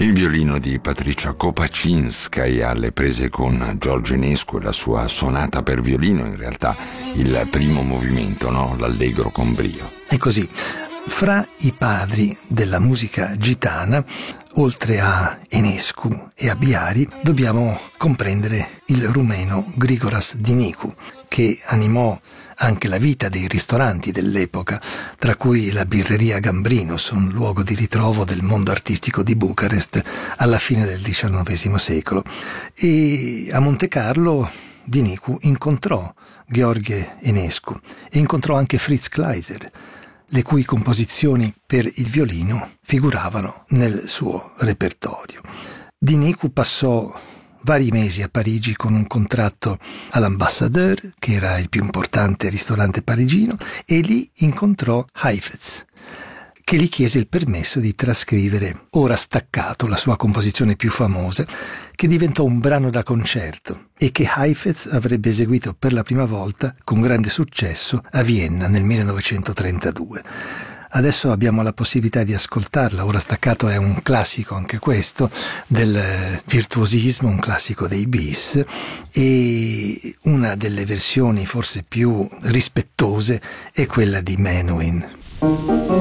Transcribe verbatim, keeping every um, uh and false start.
Il violino di Patricia Kopaczynskaja alle prese con George Enescu e la sua sonata per violino, in realtà il primo movimento, no? L'allegro con brio. E così, fra i padri della musica gitana, oltre a Enescu e a Biari, dobbiamo comprendere il rumeno Grigoras Dinicu, che animò anche la vita dei ristoranti dell'epoca, tra cui la birreria Gambrinus, un luogo di ritrovo del mondo artistico di Bucarest alla fine del diciannovesimo secolo. E a Monte Carlo Dinicu incontrò Gheorghe Enescu e incontrò anche Fritz Kleiser, le cui composizioni per il violino figuravano nel suo repertorio. Dinicu passò vari mesi a Parigi con un contratto all'Ambassadeur, che era il più importante ristorante parigino, e lì incontrò Heifetz, che gli chiese il permesso di trascrivere Ora staccato, la sua composizione più famosa, che diventò un brano da concerto e che Heifetz avrebbe eseguito per la prima volta con grande successo a Vienna nel millenovecentotrentadue. Adesso abbiamo la possibilità di ascoltarla. Ora staccato è un classico anche questo del virtuosismo, un classico dei bis, e una delle versioni forse più rispettose è quella di Menuhin.